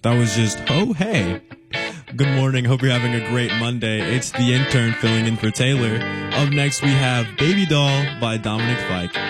That was just, oh, hey. Good morning. Hope you're having a great Monday. It's the intern filling in for Taylor. Up next, we have Baby Doll by Dominic Fike.